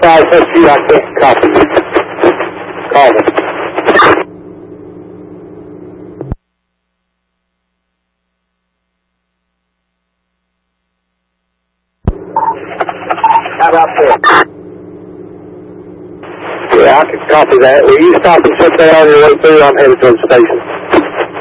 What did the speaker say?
5 SU, I can't copy you. Call me. How about this? Yeah, I can copy that. Will you stop and sit there on your way through? I'm headed to the station.